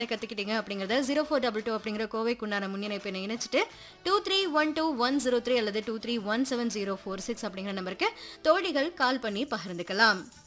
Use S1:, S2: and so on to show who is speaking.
S1: கத்துக்கிட்டீங்க அப்படிங்கறத 0422 அப்படிங்கிற கோவைக்குண்டான முன்னிணைப்பை இணைச்சிட்டு 2312 103 அல்லது 23170446 அப்படிங்கிற நம்பருக்கு தோழிகள் கால் பண்ணி பகிர்ந்துக்கலாம்.